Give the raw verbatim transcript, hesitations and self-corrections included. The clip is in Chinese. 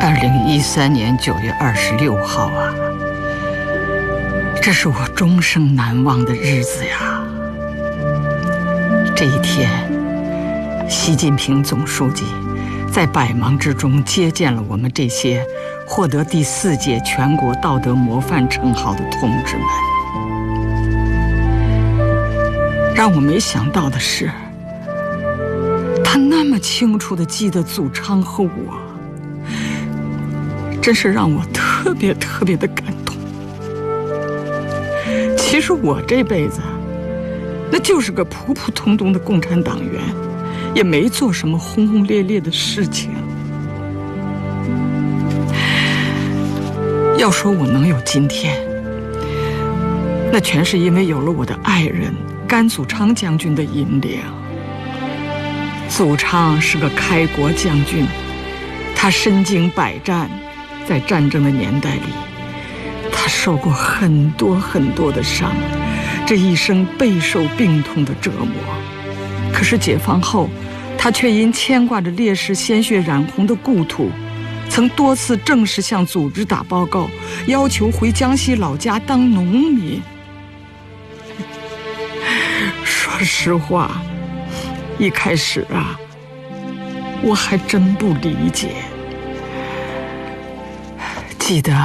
二零一三年九月二十六号啊，这是我终生难忘的日子呀。这一天，习近平总书记在百忙之中接见了我们这些获得第四届全国道德模范称号的同志们。让我没想到的是，他那么清楚地记得祖昌和我，真是让我特别特别的感动。其实我这辈子那就是个普普通通的共产党员，也没做什么轰轰烈烈的事情。要说我能有今天，那全是因为有了我的爱人甘祖昌将军的引领。祖昌是个开国将军，他身经百战，在战争的年代里，他受过很多很多的伤，这一生备受病痛的折磨。可是解放后，他却因牵挂着烈士鲜血染红的故土，曾多次正式向组织打报告，要求回江西老家当农民。说实话，一开始啊，我还真不理解。记得